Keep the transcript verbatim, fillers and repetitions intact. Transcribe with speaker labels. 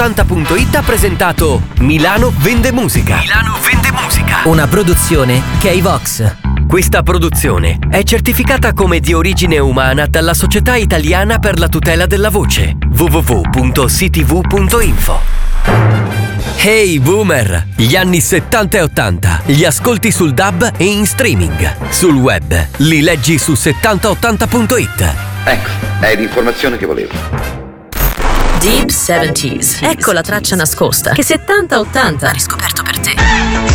Speaker 1: ottanta punto it ha presentato Milano Vende Musica. Milano Vende Musica.
Speaker 2: Una produzione K-Vox.
Speaker 1: Questa produzione è certificata come di origine umana dalla Società Italiana per la Tutela della Voce. w w w punto c t v punto info. Hey Boomer! Gli anni settanta e ottanta li ascolti sul D A B e in streaming. Sul web li leggi su settanta ottanta punto it.
Speaker 3: Ecco, è l'informazione che volevo.
Speaker 4: Deep seventies. Ecco la traccia nascosta che settanta ottanta ha riscoperto per te.